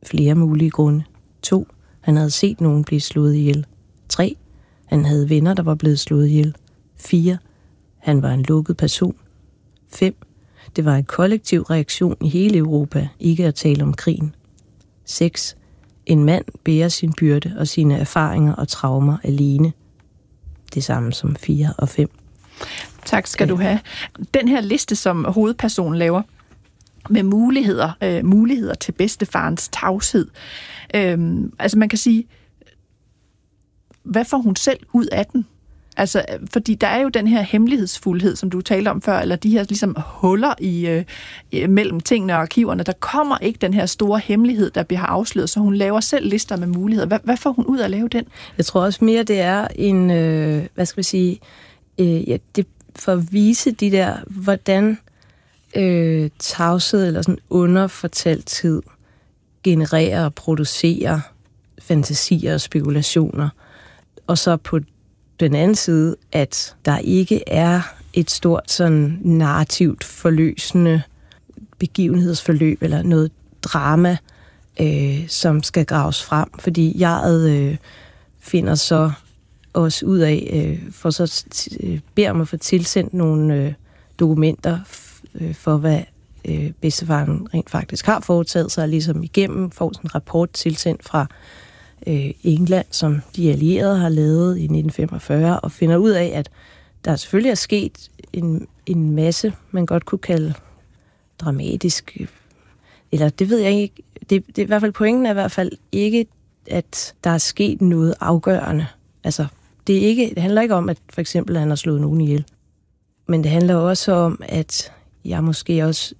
flere mulige grunde. 2. Han havde set nogen blive slået ihjel. 3. Han havde venner, der var blevet slået ihjel. 4. Han var en lukket person. 5. Det var en kollektiv reaktion i hele Europa, ikke at tale om krigen. 6. En mand bærer sin byrde og sine erfaringer og traumer alene. Det samme som 4 og 5. Tak skal du have. Den her liste, som hovedpersonen laver, med muligheder til bedstefarens tavshed. Altså man kan sige, hvad får hun selv ud af den? Altså, fordi der er jo den her hemmelighedsfuldhed, som du talte om før, eller de her ligesom huller i mellem tingene og arkiverne. Der kommer ikke den her store hemmelighed, der bliver afsløret, så hun laver selv lister med muligheder. Hvad får hun ud af at lave den? Jeg tror også mere, det er en, det for at vise de der, hvordan tavshed eller sådan underfortalthed genererer og producerer fantasier og spekulationer. Og så på den anden side, at der ikke er et stort sådan narrativt forløsende begivenhedsforløb eller noget drama, som skal graves frem. Fordi jeg finder så også ud af, for så beder mig at få tilsendt nogle dokumenter for, hvad bedstefaren rent faktisk har foretaget sig, ligesom igennem får sådan en rapport tilsendt fra England, som de allierede har lavet i 1945, og finder ud af, at der selvfølgelig er sket en masse, man godt kunne kalde dramatisk, eller det ved jeg ikke, det er i hvert fald pointen er i hvert fald ikke, at der er sket noget afgørende. Altså, det handler ikke om, at for eksempel han har slået nogen ihjel, men det handler også om, at jeg måske også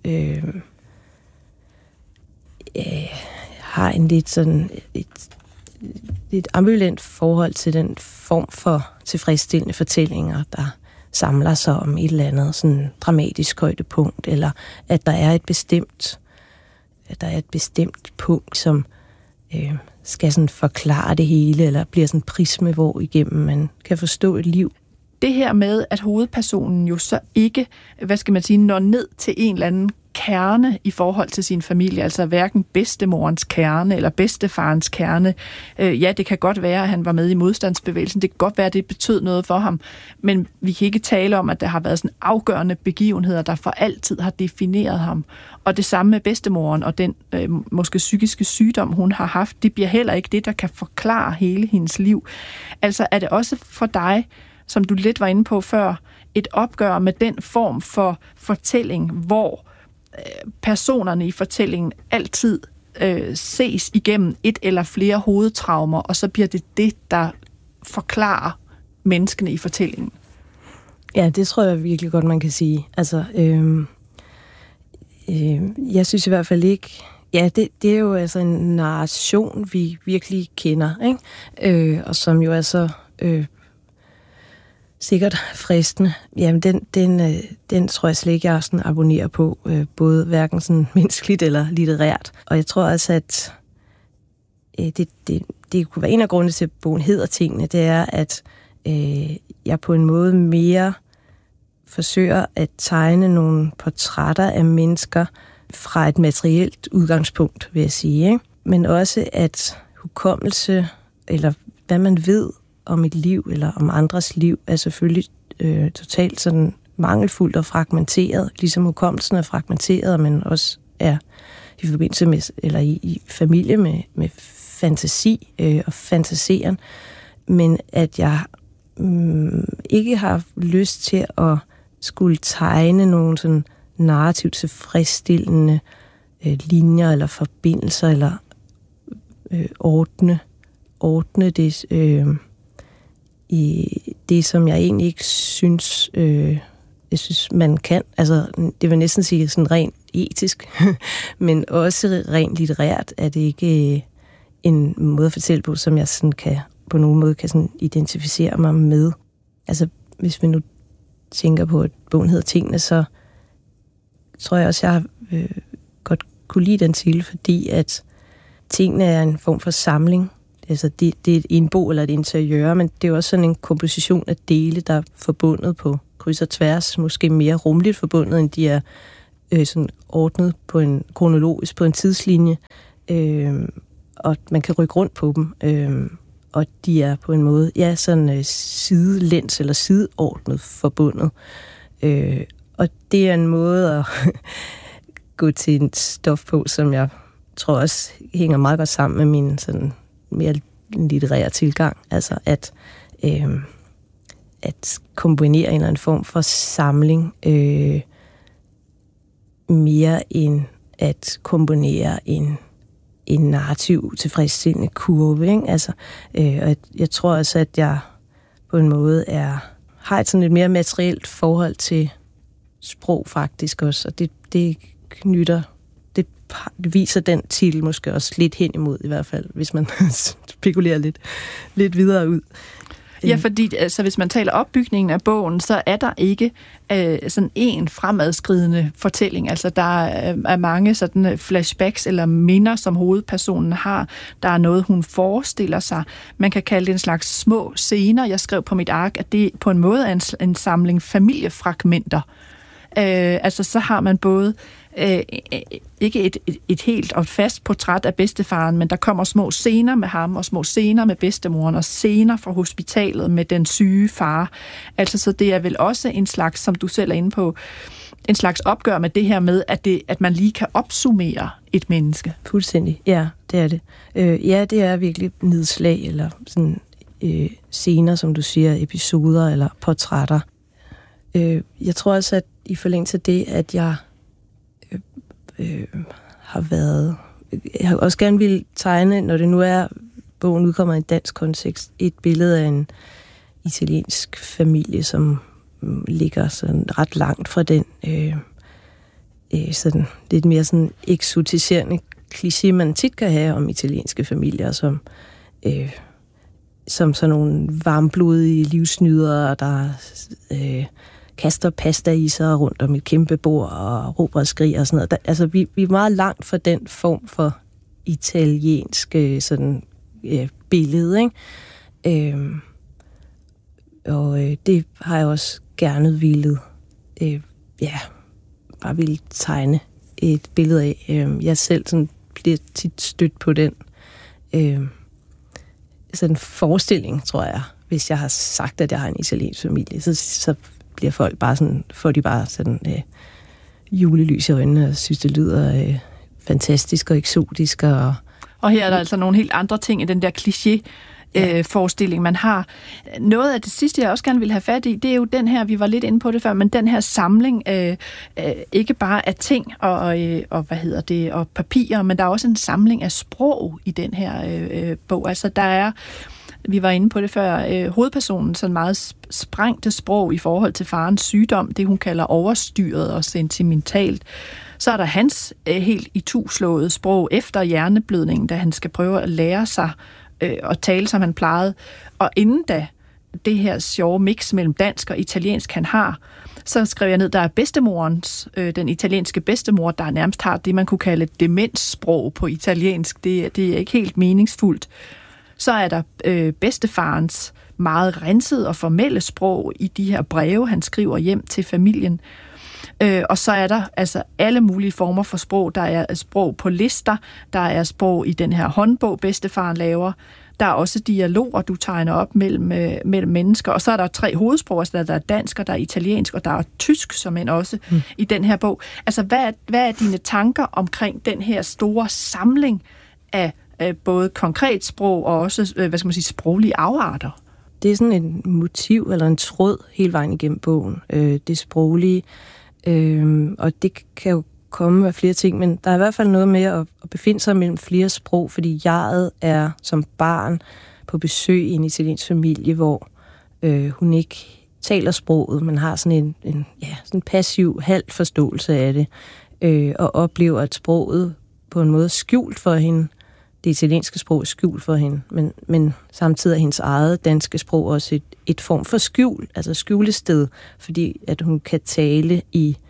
har en lidt sådan et ambivalent forhold til den form for tilfredsstillende fortællinger, der samler sig om et eller andet sådan dramatisk højdepunkt, eller at der er et bestemt punkt, som skal sådan forklare det hele, eller bliver sådan en prisme, hvor igennem man kan forstå et liv. Det her med, at hovedpersonen jo så ikke, når ned til en eller anden kerne i forhold til sin familie, altså hverken bedstemorens kerne eller bedstefarens kerne. Ja, det kan godt være, at han var med i modstandsbevægelsen. Det kan godt være, at det betød noget for ham. Men vi kan ikke tale om, at der har været sådan afgørende begivenheder, der for altid har defineret ham. Og det samme med bedstemoren og den måske psykiske sygdom, hun har haft, det bliver heller ikke det, der kan forklare hele hendes liv. Altså er det også for dig, som du lidt var inde på før, et opgør med den form for fortælling, hvor personerne i fortællingen altid ses igennem et eller flere hovedtraumer, og så bliver det, der forklarer menneskene i fortællingen. Ja, det tror jeg virkelig godt, man kan sige. Altså, jeg synes i hvert fald ikke... Ja, det er jo altså en narration, vi virkelig kender, ikke? Og som jo er så... sikkert fristende. Jamen, den tror jeg slet ikke, jeg sådan abonnerer på, både hverken sådan menneskeligt eller litterært. Og jeg tror også, at det kunne være en af grundene til, at bogen hedder tingene, det er, at jeg på en måde mere forsøger at tegne nogle portrætter af mennesker fra et materielt udgangspunkt, vil jeg sige, ikke? Men også at hukommelse, eller hvad man ved om et liv, eller om andres liv, er selvfølgelig totalt sådan mangelfuldt og fragmenteret, ligesom hukommelsen er fragmenteret, men også er i forbindelse med, eller i familie med fantasi og fantaseren, men at jeg ikke har lyst til at skulle tegne nogle sådan narrativt tilfredsstillende linjer eller forbindelser, eller ordne det i det, som jeg egentlig ikke synes, jeg synes, man kan. Altså, det vil næsten sige sådan rent etisk, men også rent litterært er det ikke en måde at fortælle på, som jeg sådan på nogen måde kan sådan identificere mig med. Altså, hvis vi nu tænker på, at bogen hedder Tingene, så tror jeg også, jeg godt kunne lide den til, fordi at tingene er en form for samling. Altså, det er en bog eller et interiør, men det er også sådan en komposition af dele, der er forbundet på kryds og tværs, måske mere rumligt forbundet, end de er sådan ordnet på kronologisk på en tidslinje. og man kan rykke rundt på dem, og de er på en måde, sådan sidelæns eller sideordnet forbundet. Og det er en måde at gå til et stof på, som jeg tror også hænger meget godt sammen med min sådan mere litterære tilgang. Altså at kombinere en eller anden form for samling, mere end at kombinere en narrativ tilfredsstillende kurve, ikke? Altså, og jeg tror også, at jeg på en måde har et sådan et mere materielt forhold til sprog faktisk også, og det knytter, det viser den titel måske også lidt hen imod i hvert fald, hvis man spekulerer lidt videre ud. Ja, fordi altså, hvis man taler opbygningen af bogen, så er der ikke sådan en fremadskridende fortælling. Altså, der er mange sådan flashbacks eller minder, som hovedpersonen har. Der er noget, hun forestiller sig. Man kan kalde det en slags små scener. Jeg skrev på mit ark, at det på en måde er en samling familiefragmenter. Altså, så har man både ikke et helt og fast portræt af bedstefaren, men der kommer små scener med ham, og små scener med bedstemoren, og scener fra hospitalet med den syge far. Altså, så det er vel også en slags, som du selv er inde på, en slags opgør med det her med, at man lige kan opsummere et menneske. Fuldstændig, ja, det er det. Det er virkelig nedslag, eller sådan scener, som du siger, episoder eller portrætter. Jeg tror også, at i forlængelse af det, at jeg jeg har også gerne ville tegne, når det nu er, bogen udkommer i en dansk kontekst, et billede af en italiensk familie, som ligger sådan ret langt fra den sådan lidt mere sådan eksotiserende kliché, man tit kan have om italienske familier, som sådan nogle varmblodige livsnydere, der kaster pasta i sig rundt om et kæmpe bord og råber og skriger og sådan noget. Altså, vi er meget langt fra den form for italiensk sådan, billede, ikke? Og det har jeg også gerne ville bare ville tegne et billede af. Jeg selv sådan bliver tit stødt på den sådan forestilling, tror jeg, hvis jeg har sagt, at jeg har en italiensk familie, så bliver folk bare sådan, får de bare sådan julelys i øjnene og synes, det lyder fantastisk og eksotisk. Og her er der altså nogle helt andre ting i den der kliché-forestilling, man har. Noget af det sidste, jeg også gerne vil have fat i, det er jo den her, vi var lidt inde på det før, men den her samling, ikke bare af ting og og papirer, men der er også en samling af sprog i den her bog. Altså, der er, vi var inde på det før, hovedpersonen sådan meget sprængte sprog i forhold til farens sygdom, det hun kalder overstyret og sentimentalt. Så er der hans helt ituslåede sprog efter hjerneblødningen, da han skal prøve at lære sig at tale, som han plejede. Og inden da det her sjove mix mellem dansk og italiensk, han har, så skrev jeg ned, der er bedstemorens, den italienske bedstemor, der nærmest har det, man kunne kalde demenssprog på italiensk. Det er ikke helt meningsfuldt. Så er der bedstefarens meget rensede og formelle sprog i de her breve, han skriver hjem til familien. Og så er der altså alle mulige former for sprog. Der er sprog på lister, der er sprog i den her håndbog, bedstefaren laver. Der er også dialoger, du tegner op mellem mennesker. Og så er der 3 hovedsprog, altså der er dansk, og der er italiensk, og der er tysk, som end også i den her bog. Altså, hvad er dine tanker omkring den her store samling af både konkret sprog og også, sproglige afarter? Det er sådan en motiv eller en tråd hele vejen igennem bogen. Det sproglige, og det kan jo komme af flere ting, men der er i hvert fald noget med at befinde sig mellem flere sprog, fordi jeget er som barn på besøg i en italiensk familie, hvor hun ikke taler sproget, men har sådan en passiv halv forståelse af det, og oplever, at sproget på en måde er skjult for hende. Det italienske sprog er skjult for hende, men samtidig er hendes eget danske sprog også et form for skjul, altså skjulested, fordi at hun kan tale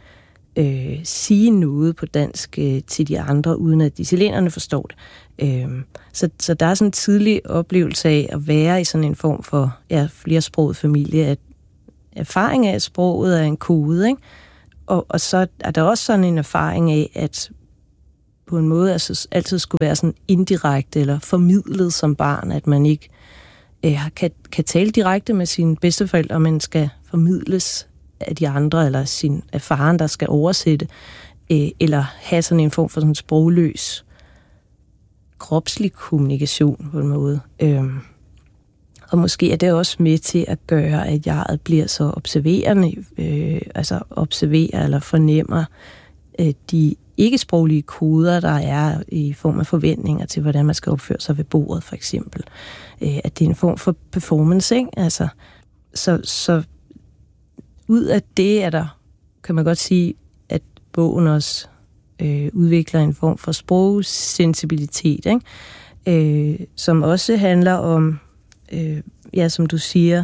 sige noget på dansk til de andre, uden at italienerne forstår det. Så der er sådan en tidlig oplevelse af at være i sådan en form for flersproget familie, at erfaring af sproget er en kode, ikke? Og så er der også sådan en erfaring af, at på en måde altså, altid skulle være sådan indirekte eller formidlet som barn, at man ikke kan tale direkte med sine bedsteforældre, men skal formidles af de andre, eller af faren, der skal oversætte, eller have sådan en form for sådan sprogløs kropslig kommunikation på en måde. Og måske er det også med til at gøre, at jeget bliver så observerende, altså observerer eller fornemmer de ikke-sproglige koder, der er i form af forventninger til, hvordan man skal opføre sig ved bordet, for eksempel. At det er en form for performance, ikke? Altså, så ud af det er der, kan man godt sige, at bogen også udvikler en form for sprogsensibilitet, ikke? Som også handler om, som du siger,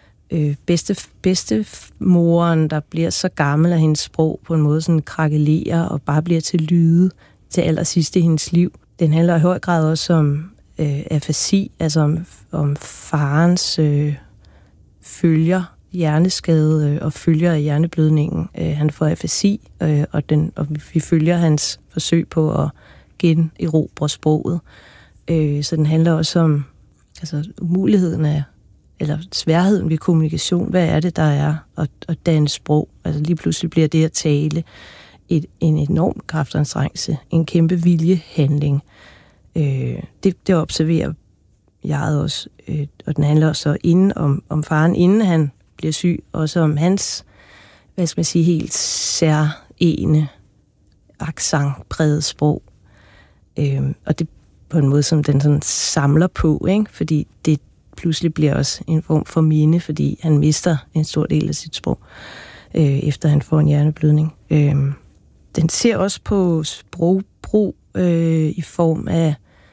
bedstemoren, der bliver så gammel, at hendes sprog på en måde sådan krakelerer og bare bliver til lyde til allersidst i hendes liv. Den handler i høj grad også om afasi, altså om farens følger, hjerneskade og følger af hjerneblødningen. Han får afasi, og vi følger hans forsøg på at generobre sproget. Så den handler også om umuligheden af, eller sværheden ved kommunikation. Hvad er det, der er at danne sprog? Altså lige pludselig bliver det at tale en enorm kraftanstrengelse, en kæmpe viljehandling. Det observerer jeg også, og den handler også om faren, inden han bliver syg, også om hans, hvad skal man sige, helt særene, accentpræget sprog. Og det på en måde, som den sådan samler på, ikke? Fordi det pludselig bliver også en form for minde, fordi han mister en stor del af sit sprog, efter han får en hjerneblødning. Den ser også på sprogbrug i form af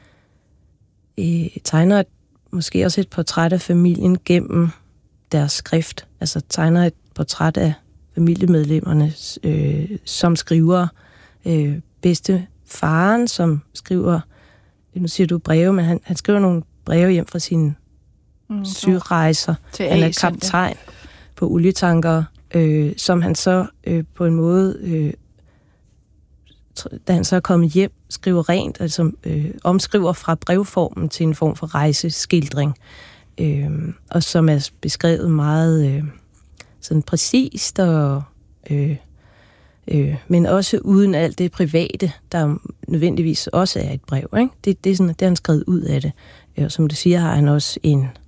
tegner måske også et portræt af familien gennem deres skrift. Altså tegner et portræt af familiemedlemmerne som skriver. Bedstefaren, som skriver, nu siger du breve, men han skriver nogle breve hjem fra sine syrejser. Han er kaptajn på olietanker, som han så på en måde, da han så er kommet hjem, skriver rent, altså omskriver fra brevformen til en form for rejseskildring, og som er beskrevet meget sådan præcist, og men også uden alt det private, der nødvendigvis også er et brev, ikke? Det er sådan, at det har han skrevet ud af det. Og som du siger, har han også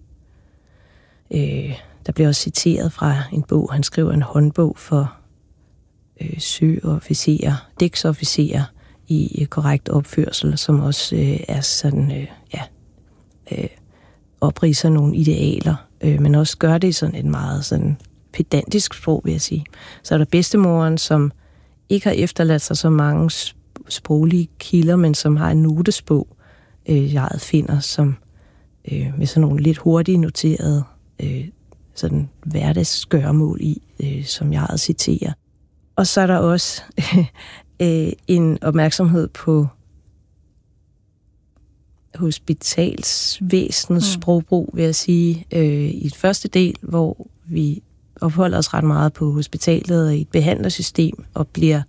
der bliver også citeret fra en bog, han skriver en håndbog for søofficerer, dæksofficerer i korrekt opførsel, som også er sådan, opridser nogle idealer, men også gør det i sådan et meget sådan pedantisk sprog, vil jeg sige. Så er der bedstemoren, som ikke har efterladt sig så mange sproglige kilder, men som har en notesbog, jeget finder, som med sådan nogle lidt hurtigt noterede sådan hverdagsgøremål i, som jeget citerer. Og så er der også en opmærksomhed på hospitalsvæsenets sprogbrug, vil jeg sige, i et første del, hvor vi opholder os ret meget på hospitalet og i et behandlersystem og bliver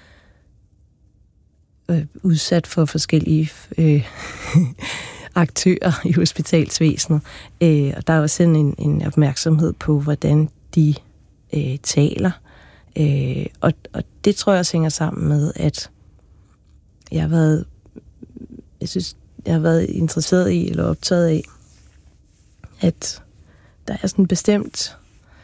udsat for forskellige aktører i hospitalsvæsenet. Og der er også en opmærksomhed på, hvordan de taler. Og det tror jeg også hænger sammen med, at jeg har været interesseret i, eller optaget af, at der er sådan bestemt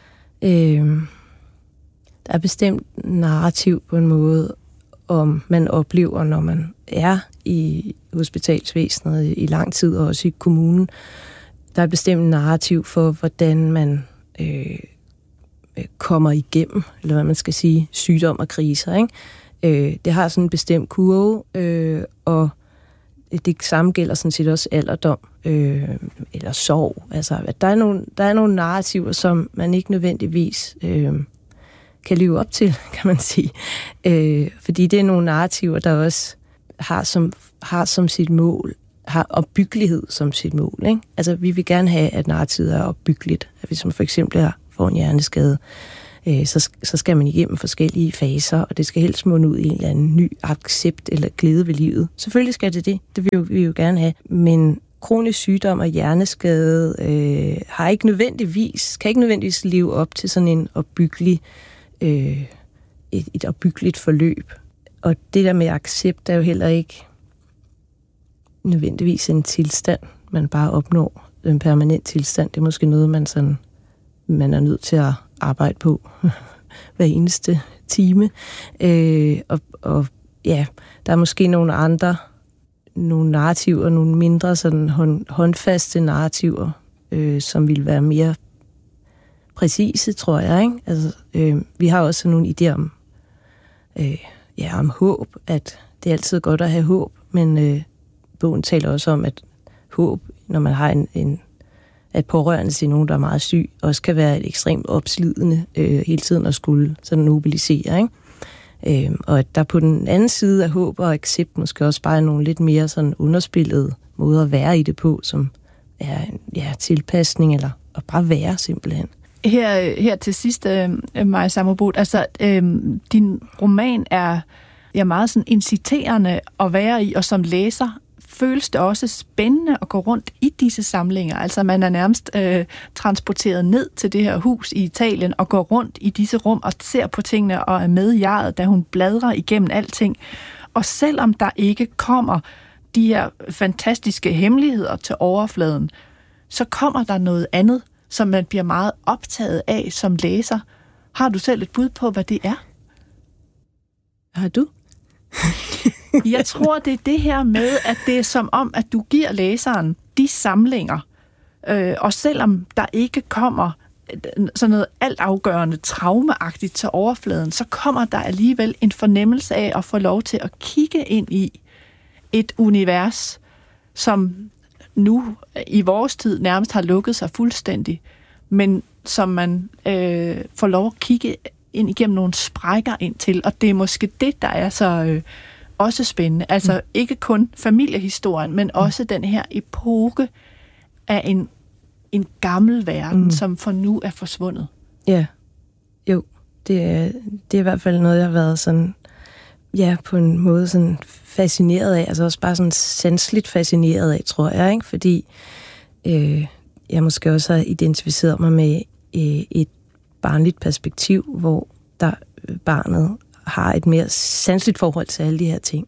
der er bestemt narrativ på en måde, om man oplever, når man er i hospitalsvæsenet i lang tid, og også i kommunen. Der er bestemt narrativ for, hvordan man kommer igennem, eller hvad man skal sige, sygdom og kriser, ikke? Det har sådan en bestemt kurve, og det samme gælder sådan set også alderdom, eller sorg. Altså, at der er nogle narrativer, som man ikke nødvendigvis kan leve op til, kan man sige. Fordi det er nogle narrativer, der også har som sit mål, har opbyggelighed som sit mål, ikke? Altså, vi vil gerne have, at narrativet er opbyggeligt. At hvis man for eksempel får en hjerneskade, så skal man igennem forskellige faser, og det skal helst munde ud i en eller anden ny accept eller glæde ved livet. Selvfølgelig skal det. Det vil vi jo gerne have. Men kronisk sygdom og hjerneskade kan ikke nødvendigvis leve op til sådan en opbyggelig, et opbyggeligt forløb. Og det der med accept er jo heller ikke nødvendigvis en tilstand, man bare opnår. En permanent tilstand, det er måske noget, man er nødt til at arbejde på hver eneste time. Og ja, der er måske nogle narrativer, nogle mindre sådan håndfaste narrativer, som vil være mere præcise, tror jeg. Ikke? Altså, vi har også nogle idéer om håb, at det er altid godt at have håb, men bogen taler også om, at håb, når man har at pårørende til nogen, der er meget syg, også kan være et ekstremt opslidende hele tiden at skulle sådan mobilisere, ikke? Og at der på den anden side af håb og accept måske også bare er nogle lidt mere sådan underspillede måder at være i det på, som er tilpasning eller at bare være simpelthen. Her til sidst, Maja Sammerbot, altså din roman er meget sådan inciterende at være i, og som læser føles det også spændende at gå rundt i disse samlinger. Altså man er nærmest transporteret ned til det her hus i Italien og går rundt i disse rum og ser på tingene og er med i jeget, da hun bladrer igennem alting. Og selvom der ikke kommer de her fantastiske hemmeligheder til overfladen, så kommer der noget andet, som man bliver meget optaget af som læser. Har du selv et bud på, hvad det er? Har du? Jeg tror, det er det her med, at det er som om, at du giver læseren de samlinger, og selvom der ikke kommer sådan noget altafgørende traumeagtigt til overfladen, så kommer der alligevel en fornemmelse af at få lov til at kigge ind i et univers, som nu i vores tid nærmest har lukket sig fuldstændig, men som man får lov at kigge ind igennem nogle sprækker ind til, og det er måske det, der er så også spændende. Altså ikke kun familiehistorien, men også den her epoke af en gammel verden, som for nu er forsvundet. Ja, jo. Det er i hvert fald noget, jeg har været sådan, ja, på en måde sådan fascineret af, altså også bare sådan sanseligt fascineret af, tror jeg, ikke? Fordi jeg måske også har identificeret mig med et barnligt perspektiv, hvor barnet har et mere sanseligt forhold til alle de her ting.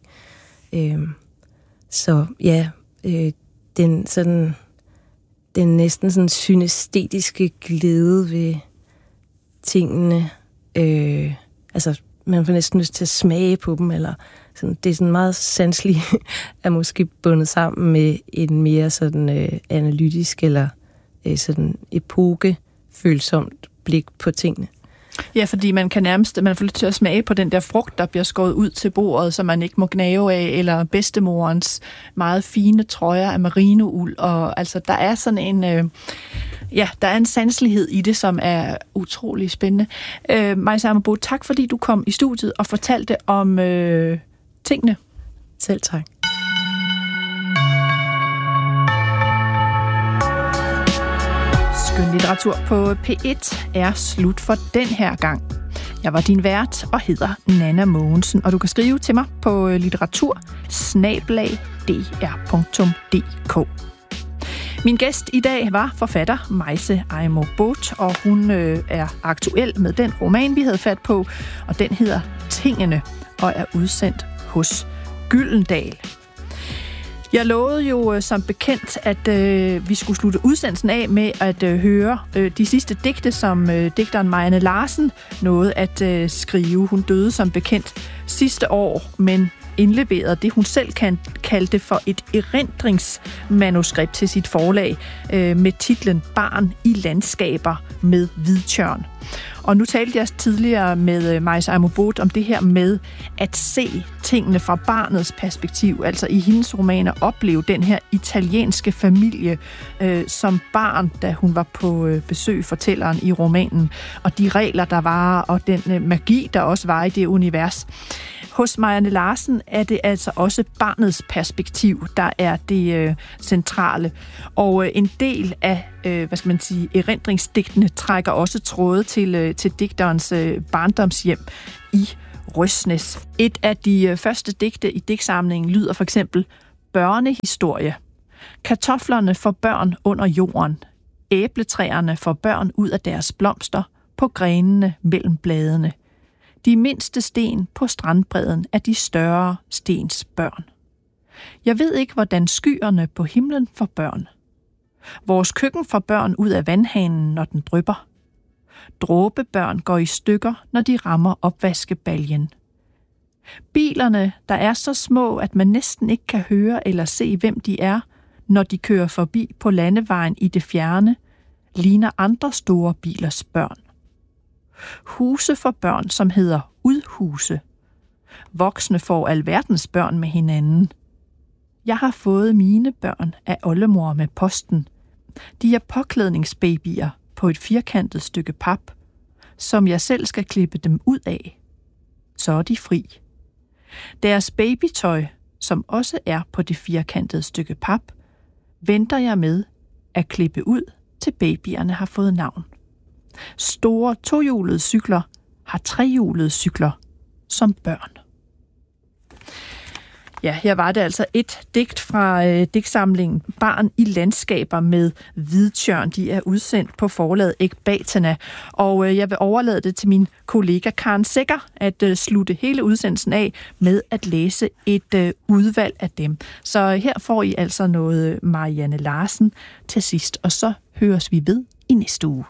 Så ja, den næsten sådan synæstetiske glæde ved tingene, altså man får næsten lyst til at smage på dem, eller sådan, det er sådan meget sanseligt, er måske bundet sammen med en mere sådan analytisk eller sådan epokefølsomt blik på tingene. Ja, fordi man får lyst til at smage på den der frugt, der bliver skåret ud til bordet, som man ikke må gnave af, eller bedstemorens meget fine trøjer af merinould, og altså der er sådan en der er en sanselighed i det, som er utrolig spændende. Maja Sammerbot, tak fordi du kom i studiet og fortalte om tingene. Selv tak. Skønlitteratur på P1 er slut for den her gang. Jeg var din vært og hedder Nanna Mogensen, og du kan skrive til mig på litteratur@dr.dk. Min gæst i dag var forfatter Maja Sammerbot, og hun er aktuel med den roman, vi havde fat på, og den hedder Tingene og er udsendt hos Gyldendal. Jeg lovede jo som bekendt, at vi skulle slutte udsendelsen af med at høre de sidste digte, som digteren Marianne Larsen nåede at skrive. Hun døde som bekendt sidste år, men indleverede det, hun selv kaldte for et erindringsmanuskript til sit forlag med titlen Barn i landskaber med hvidtjørn. Og nu talte jeg tidligere med Maja Sammerbot om det her med at se tingene fra barnets perspektiv, altså i hendes romaner opleve den her italienske familie som barn, da hun var på besøg, fortælleren i romanen, og de regler, der var, og den magi, der også var i det univers. Hos Marianne Larsen er det altså også barnets perspektiv, der er det centrale. Og en del af, erindringsdigtene trækker også tråde til til digterens barndomshjem i Røsnes. Et af de første digte i digtsamlingen lyder for eksempel børnehistorie. Kartoflerne for børn under jorden. Æbletræerne for børn ud af deres blomster på grenene mellem bladene. De mindste sten på strandbredden er de større stens børn. Jeg ved ikke, hvordan skyerne på himlen får børn. Vores køkken får børn ud af vandhanen, når den drypper. Dråbebørn går i stykker, når de rammer opvaskebaljen. Bilerne, der er så små, at man næsten ikke kan høre eller se, hvem de er, når de kører forbi på landevejen i det fjerne, ligner andre store bilers børn. Huse for børn, som hedder udhuse. Voksne får alverdens børn med hinanden. Jeg har fået mine børn af oldemor med posten. De er påklædningsbabyer på et firkantet stykke pap, som jeg selv skal klippe dem ud af. Så er de fri. Deres babytøj, som også er på det firkantede stykke pap, venter jeg med at klippe ud, til babyerne har fået navn. Store tohjulede cykler har trehjulede cykler som børn. Ja, her var det altså et digt fra digtsamlingen Barn i landskaber med Hvidtjørn. De er udsendt på forlaget Ekbatana, og jeg vil overlade det til min kollega Karen Sækker at slutte hele udsendelsen af med at læse et udvalg af dem. Så her får I altså noget Marianne Larsen til sidst, og så høres vi ved i næste uge.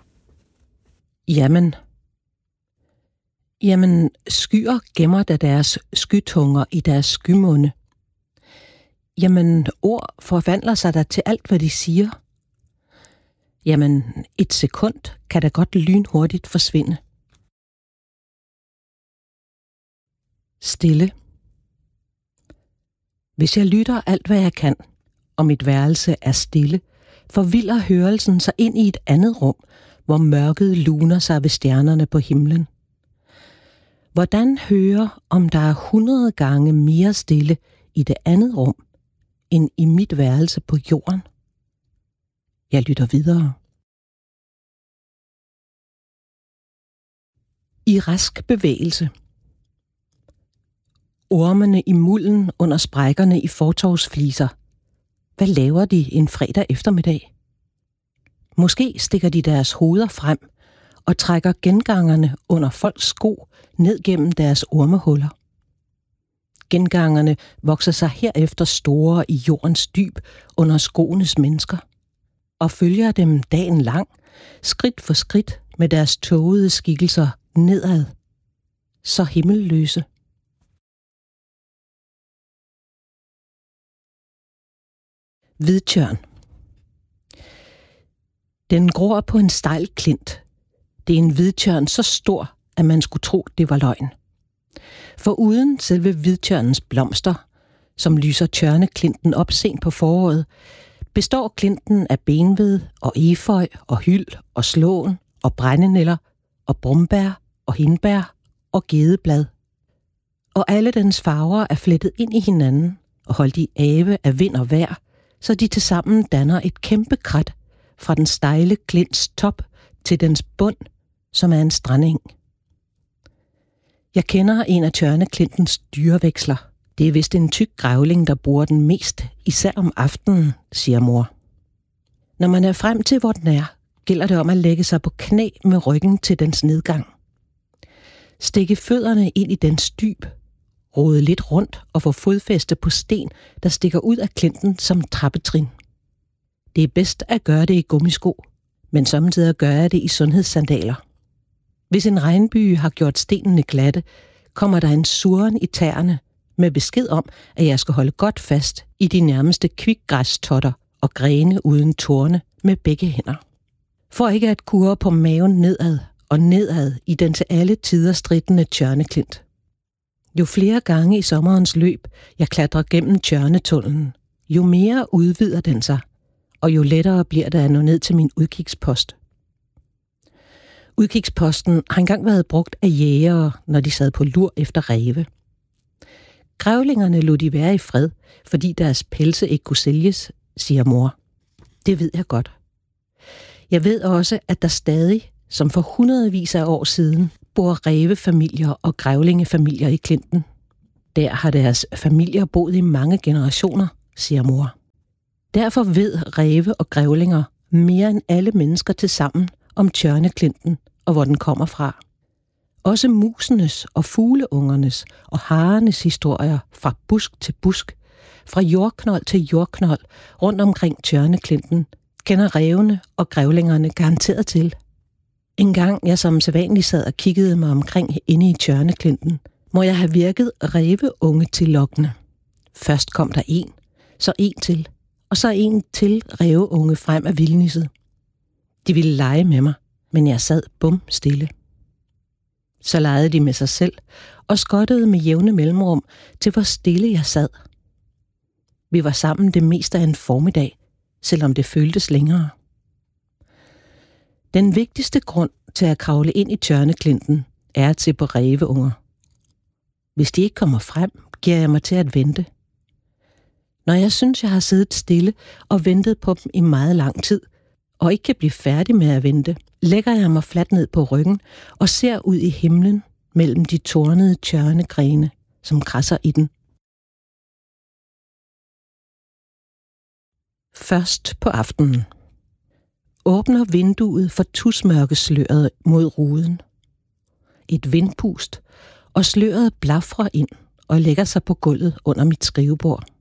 Jamen, skyer gemmer da deres skytunger i deres skymunde. Jamen, ord forvandler sig da til alt, hvad de siger. Jamen, et sekund kan da godt lynhurtigt forsvinde. Stille. Hvis jeg lytter alt, hvad jeg kan, og mit værelse er stille, forvilder hørelsen sig ind i et andet rum, hvor mørket luner sig ved stjernerne på himlen. Hvordan høre, om der er 100 gange mere stille i det andet rum, end i mit værelse på jorden? Jeg lytter videre. I rask bevægelse. Ormene i mulden under sprækkerne i fortovsfliser. Hvad laver de en fredag eftermiddag? Måske stikker de deres hoveder frem og trækker gengangerne under folks sko ned gennem deres ormehuller. Gengangerne vokser sig herefter store i jordens dyb under skoenes mennesker, og følger dem dagen lang, skridt for skridt med deres tågede skikkelser nedad, så himmelløse. Hvidtjørn. Den gror på en stejl klint. Det er en hvidtjørn så stor, at man skulle tro, det var løgn. For uden selve hvidtjørnens blomster, som lyser tjørneklinten op sent på foråret, består klinten af benved og efeu og hyld og slåen og brændenælder og brumbær og hindbær og gedeblad. Og alle dens farver er flettet ind i hinanden og holdt i ave af vind og vejr, så de tilsammen danner et kæmpe krat fra den stejle klints top til dens bund, som er en strandeng. Jeg kender en af tjørneklintens dyreveksler. Det er vist en tyk grævling, der bruger den mest, især om aftenen, siger mor. Når man er frem til, hvor den er, gælder det om at lægge sig på knæ med ryggen til dens nedgang. Stikke fødderne ind i dens dyb, rode lidt rundt og få fodfæste på sten, der stikker ud af klinten som trappetrin. Det er bedst at gøre det i gummisko, men samtidig gør jeg det i sundhedssandaler. Hvis en regnbyge har gjort stenene glatte, kommer der en surren i tæerne med besked om, at jeg skal holde godt fast i de nærmeste kvikgræstotter og grene uden torne med begge hænder. For ikke at kurre på maven nedad og nedad i den til alle tider strittende tjørneklint. Jo flere gange i sommerens løb jeg klatrer gennem tjørnetunnelen, jo mere udvider den sig, og jo lettere bliver det at nå ned til min udkigspost. Udkigsposten har engang været brugt af jægere, når de sad på lur efter ræve. Grævlingerne lod de være i fred, fordi deres pelse ikke kunne sælges, siger mor. Det ved jeg godt. Jeg ved også, at der stadig, som for hundredvis af år siden bor rævefamilier og grævlingefamilier i klinten. Der har deres familier boet i mange generationer, siger mor. Derfor ved ræve og grævlinger mere end alle mennesker tilsammen om Tjørneklinten og hvor den kommer fra. Også musenes og fugleungernes og harenes historier fra busk til busk, fra jordknold til jordknold rundt omkring Tjørneklinten, kender rævene og grævlingerne garanteret til. En gang jeg som sædvanlig sad og kiggede mig omkring inde i Tjørneklinten, må jeg have virket ræveunge til lokkende. Først kom der en, så en til, og så en til ræveunge frem af vildnisset. De ville lege med mig, men jeg sad bum stille. Så legede de med sig selv og skottede med jævne mellemrum til hvor stille jeg sad. Vi var sammen det meste af en formiddag, selvom det føltes længere. Den vigtigste grund til at kravle ind i Tjørneklinten er at se på ræveunger. Hvis de ikke kommer frem, giver jeg mig til at vente. Når jeg synes, jeg har siddet stille og ventet på dem i meget lang tid, og ikke kan blive færdig med at vente, lægger jeg mig fladt ned på ryggen og ser ud i himlen mellem de tornede tjørnegrene, som krasser i den. Først på aftenen. Åbner vinduet for tusmørkesløret mod ruden. Et vindpust, og sløret blafrer ind og lægger sig på gulvet under mit skrivebord.